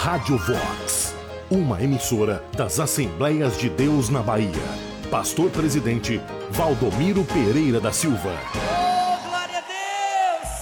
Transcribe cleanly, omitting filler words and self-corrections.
Rádio Vox, uma emissora das Assembleias de Deus na Bahia. Pastor Presidente Valdomiro Pereira da Silva.